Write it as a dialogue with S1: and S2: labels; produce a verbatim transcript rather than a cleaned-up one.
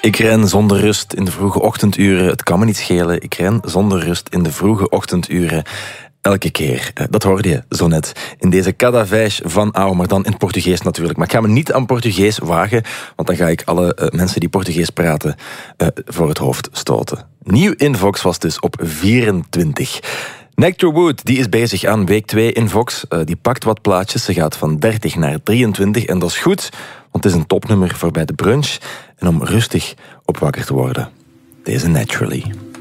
S1: Ik ren zonder rust in de vroege ochtenduren. Het kan me niet schelen. Ik ren zonder rust in de vroege ochtenduren. Elke keer. Dat hoorde je zo net in deze Cada vez van Au, maar dan in het Portugees natuurlijk. Maar ik ga me niet aan Portugees wagen, want dan ga ik alle uh, mensen die Portugees praten uh, voor het hoofd stoten. Nieuw in Vox was dus op vierentwintig. Nectar Wood die is bezig aan week twee in Vox. Uh, die pakt wat plaatjes. Ze gaat van dertig naar drieëntwintig en dat is goed, want het is een topnummer voor bij de brunch en om rustig op wakker te worden. Deze Naturally.